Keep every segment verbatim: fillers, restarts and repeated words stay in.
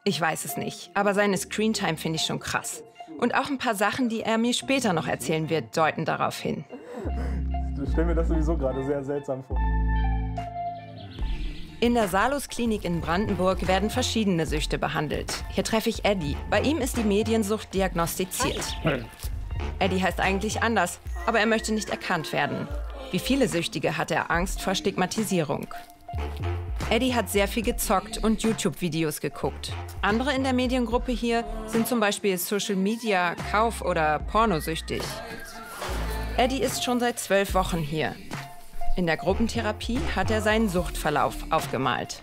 Ich weiß es nicht, aber seine Screentime finde ich schon krass. Und auch ein paar Sachen, die er mir später noch erzählen wird, deuten darauf hin. Ich stelle mir das sowieso gerade sehr seltsam vor. In der Salus-Klinik in Brandenburg werden verschiedene Süchte behandelt. Hier treffe ich Eddie. Bei ihm ist die Mediensucht diagnostiziert. Eddie heißt eigentlich anders, aber er möchte nicht erkannt werden. Wie viele Süchtige hat er Angst vor Stigmatisierung. Eddie hat sehr viel gezockt und YouTube-Videos geguckt. Andere in der Mediengruppe hier sind zum Beispiel Social Media, Kauf- oder Pornosüchtig. Eddie ist schon seit zwölf Wochen hier. In der Gruppentherapie hat er seinen Suchtverlauf aufgemalt.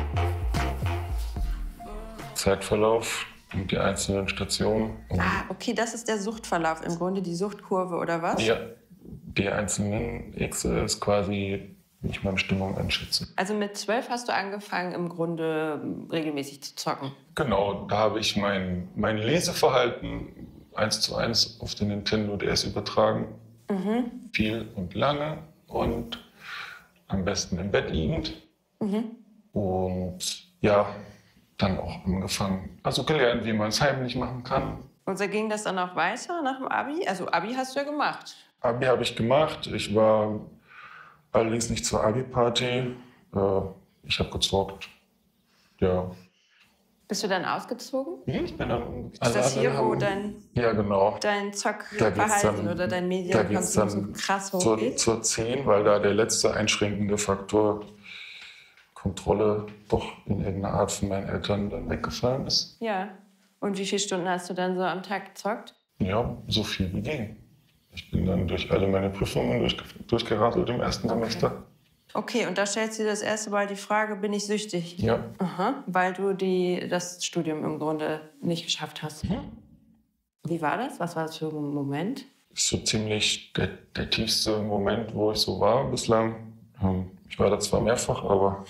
Zeitverlauf und die einzelnen Stationen. Ah, okay, das ist der Suchtverlauf, im Grunde die Suchtkurve, oder was? Ja, die einzelnen X ist quasi, wie ich meine Stimmung einschätze. Also mit zwölf hast du angefangen, im Grunde regelmäßig zu zocken? Genau, da habe ich mein, mein Leseverhalten eins zu eins auf den Nintendo D S übertragen. Mhm. Viel und lange und am besten im Bett liegend. Mhm. Und ja, dann auch angefangen, also gelernt, wie man es heimlich machen kann. Und so ging das dann auch weiter nach dem Abi? Also Abi hast du ja gemacht. Abi habe ich gemacht. Ich war allerdings nicht zur Abi-Party. Äh, ich habe gezockt. Ja. Bist du dann ausgezogen? Ja, ich bin dann... Ist das hier, wo dein, ja, genau. dein Zockverhalten oder dein Medienkonsum so krass hochgeht? Zur, zur zehn, weil da der letzte einschränkende Faktor Kontrolle doch in irgendeiner Art von meinen Eltern dann weggefallen ist. Ja. Und wie viele Stunden hast du dann so am Tag gezockt? Ja, so viel wie ging. Ich bin dann durch alle meine Prüfungen durch, durchgeradelt im ersten okay. Semester. Okay, und da stellst du dir das erste Mal die Frage, bin ich süchtig? Ja. Aha, weil du die, das Studium im Grunde nicht geschafft hast. Mhm. Wie war das? Was war das für ein Moment? Das ist so ziemlich der, der tiefste Moment, wo ich so war bislang. Ich war da zwar mehrfach, aber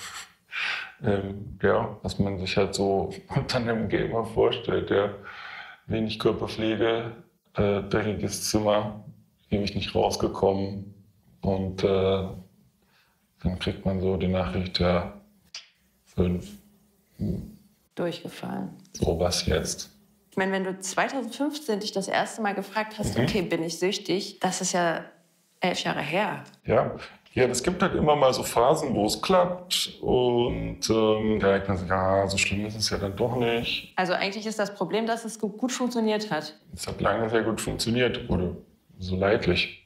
ähm, ja, was man sich halt so unter einem Gamer vorstellt, der wenig Körperpflege, äh, dreckiges Zimmer, ewig nicht rausgekommen und äh, dann kriegt man so die Nachricht, ja, fünf. Hm. Durchgefallen. So, was jetzt? Ich meine, wenn du zweitausendfünfzehn dich das erste Mal gefragt hast, mhm. okay, bin ich süchtig, das ist ja elf Jahre her. Ja, ja, es gibt halt immer mal so Phasen, wo es klappt und ähm, da denkt man sich, ja, so schlimm ist es ja dann doch nicht. Also eigentlich ist das Problem, dass es gut funktioniert hat. Es hat lange sehr gut funktioniert, oder so leidlich.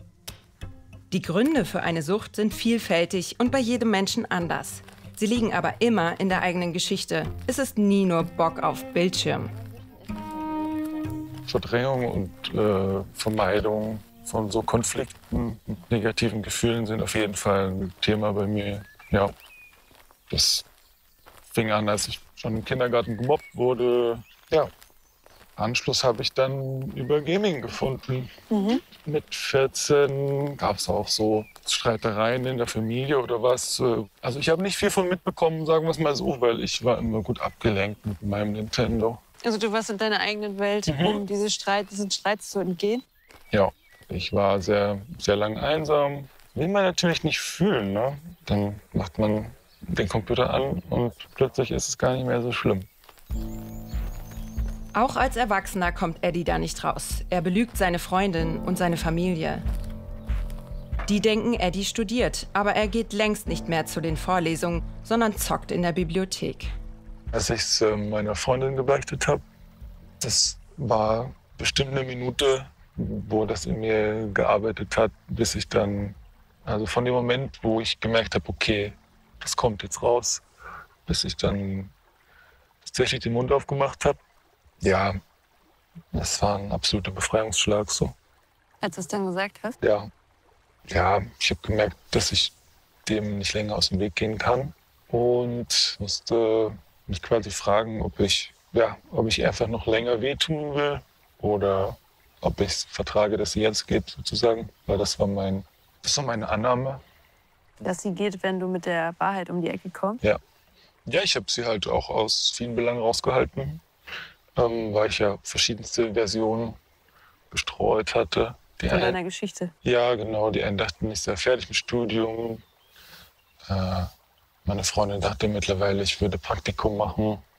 Die Gründe für eine Sucht sind vielfältig und bei jedem Menschen anders. Sie liegen aber immer in der eigenen Geschichte. Es ist nie nur Bock auf Bildschirm. Verdrängung und äh, Vermeidung von so Konflikten und negativen Gefühlen sind auf jeden Fall ein Thema bei mir. Ja, das fing an, als ich schon im Kindergarten gemobbt wurde. Ja, Anschluss habe ich dann über Gaming gefunden. Mhm. Mit vierzehn gab es auch so Streitereien in der Familie oder was. Also ich habe nicht viel von mitbekommen, sagen wir es mal so, weil ich war immer gut abgelenkt mit meinem Nintendo. Also du warst in deiner eigenen Welt, mhm. um diese Streit, diesen Streits zu entgehen? Ja, ich war sehr, sehr lange einsam. Will man natürlich nicht fühlen, ne? Dann macht man den Computer an und plötzlich ist es gar nicht mehr so schlimm. Auch als Erwachsener kommt Eddie da nicht raus. Er belügt seine Freundin und seine Familie. Die denken, Eddie studiert, aber er geht längst nicht mehr zu den Vorlesungen, sondern zockt in der Bibliothek. Als ich es äh, meiner Freundin gebeichtet habe, das war bestimmt eine Minute, wo das in mir gearbeitet hat, bis ich dann, also von dem Moment, wo ich gemerkt habe, okay, das kommt jetzt raus, bis ich dann tatsächlich den Mund aufgemacht habe. Ja, das war ein absoluter Befreiungsschlag so. Als du es dann gesagt hast? Ja. Ja, ich habe gemerkt, dass ich dem nicht länger aus dem Weg gehen kann und musste mich quasi fragen, ob ich, ja, ob ich einfach noch länger wehtun will oder ob ich vertrage, dass sie jetzt geht sozusagen, weil das war mein, das war meine Annahme. Dass sie geht, wenn du mit der Wahrheit um die Ecke kommst? Ja. Ja, ich habe sie halt auch aus vielen Belangen rausgehalten. Ähm, weil ich ja verschiedenste Versionen gestreut hatte. Die Von deiner Geschichte? Ja, genau. Die einen dachten, ich sei fertig mit Studium. Äh, meine Freundin dachte mittlerweile, ich würde Praktikum machen.